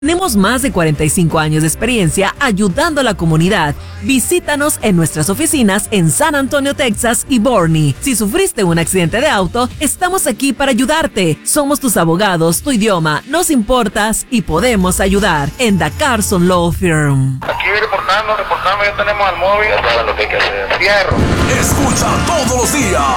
Tenemos más de 45 años de experiencia ayudando a la comunidad. Visítanos en nuestras oficinas en San Antonio, Texas y Boerne. Si sufriste un accidente de auto, estamos aquí para ayudarte. Somos tus abogados, tu idioma, nos importas y podemos ayudar. En The Carson Law Firm. Aquí reportando, ya tenemos al móvil. Ya saben lo que hay que hacer. Fierro. Escucha todos los días